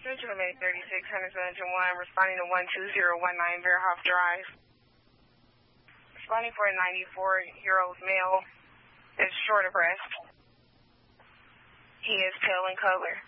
Central May 36, Henderson Engine 1, responding to 12019 Verhoff Drive. Responding for a 94-year-old male is short of breath. He is pale in color.